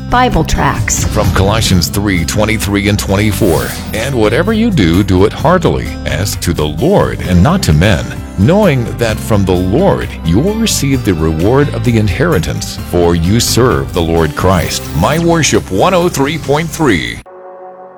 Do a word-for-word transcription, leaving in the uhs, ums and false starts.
Bible tracts. From Colossians three twenty-three and twenty-four. And whatever you do, do it heartily, as to the Lord and not to men, knowing that from the Lord you will receive the reward of the inheritance, for you serve the Lord Christ. My Worship one oh three point three.